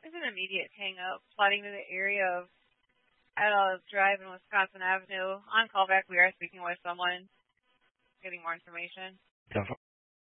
There's an immediate hang-up. Plotting to the area of Adelaide Drive and Wisconsin Avenue. On callback, we are speaking with someone, getting more information.